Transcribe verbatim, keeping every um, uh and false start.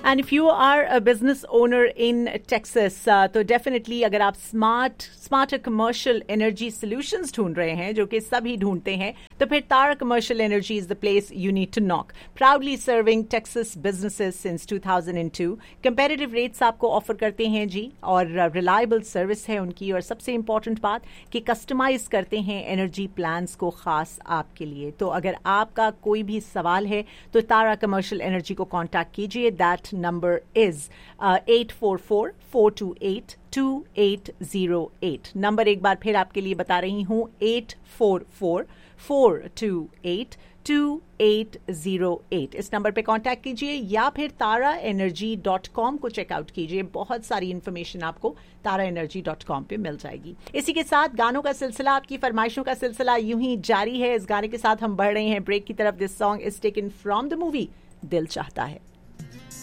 And if you are a business owner in Texas तो definitely अगर आप smart smarter commercial energy solutions ढूंढ रहे हैं, जो कि सभी ढूंढते हैं, तो फिर तारा commercial energy is the place you need to knock. Proudly serving Texas businesses since two thousand to. Competitive rates आपको ऑफर करते हैं जी, और रिलायबल सर्विस है उनकी, और सबसे इंपॉर्टेंट बात कि कस्टमाइज करते हैं एनर्जी प्लान्स को खास आपके लिए. तो अगर आपका कोई भी सवाल है तो तारा कमर्शियल एनर्जी को कॉन्टैक्ट कीजिए. That number is eight four four four to eight to eight zero eight. Number एक बार फिर आपके लिए बता रही हूँ, eight four four four to eight to eight zero eight. इस नंबर पे कांटेक्ट कीजिए या फिर तारा एनर्जी डॉट कॉम को चेकआउट कीजिए. बहुत सारी इन्फॉर्मेशन आपको तारा एनर्जी डॉट कॉम पे मिल जाएगी. इसी के साथ गानों का सिलसिला, आपकी फरमाइशों का सिलसिला यूं ही जारी है. इस गाने के साथ हम बढ़ रहे हैं ब्रेक की तरफ. This song is taken from the movie दिल चाहता है.